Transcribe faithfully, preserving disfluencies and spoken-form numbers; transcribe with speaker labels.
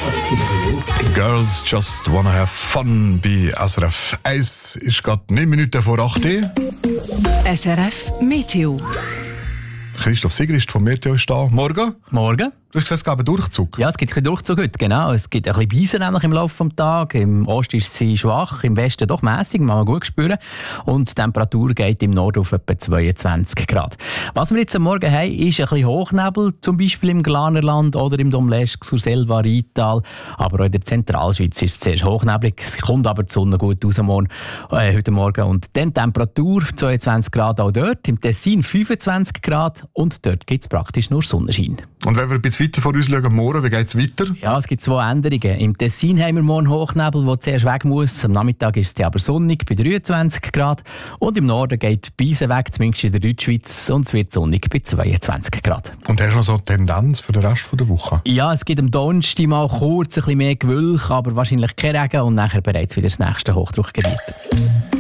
Speaker 1: Girls just wanna have fun bei S R F eins. Ist gerade neun Minuten vor acht Uhr.
Speaker 2: S R F Meteo.
Speaker 1: Christoph Sigrist vom Meteo ist da. Morgen.
Speaker 3: Morgen.
Speaker 1: Du hast gesagt, es gab einen Durchzug.
Speaker 3: Ja, es gibt ein bisschen Durchzug heute, genau. Es gibt ein bisschen Beisen nämlich im Laufe des Tages. Im Osten ist sie schwach, im Westen doch mässig, man kann gut spüren. Und die Temperatur geht im Norden auf etwa zweiundzwanzig Grad. Was wir jetzt am Morgen haben, ist ein bisschen Hochnebel, zum Beispiel im Glarnerland oder im Domleschg, Surselva, Rheintal. Aber auch in der Zentralschweiz ist es zuerst hochnebelig. Es kommt aber die Sonne gut raus morgen, äh, heute Morgen. Und dann Temperatur zweiundzwanzig Grad auch dort, im Tessin fünfundzwanzig Grad und dort gibt es praktisch nur Sonnenschein.
Speaker 1: Und wenn wir ein bisschen weiter vor uns schauen, morgen, wie geht es weiter?
Speaker 3: Ja, es gibt zwei Änderungen. Im Tessin haben wir morgen Hochnebel, der zuerst weg muss. Am Nachmittag ist es aber sonnig bei dreiundzwanzig Grad. Und im Norden geht die Beise weg, zumindest in der Deutschschweiz, und es wird sonnig bei zweiundzwanzig Grad.
Speaker 1: Und hast du noch so eine Tendenz für den Rest der Woche?
Speaker 3: Ja, es gibt am Donnerstag mal kurz ein bisschen mehr Gewölk, aber wahrscheinlich kein Regen und nachher bereits wieder das nächste Hochdruckgebiet.